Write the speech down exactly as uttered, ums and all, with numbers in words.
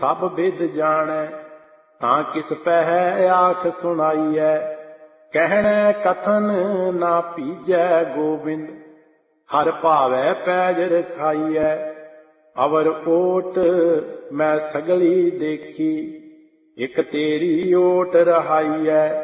सब बिद जानै, तां किस पहै आख सुनाइयै। कहने कथन ना पीजै गोबिंद, हर भावै पैज रखाइयै। अवर ओट मैं सगली देखी, एक तेरी ओट रहाइयै।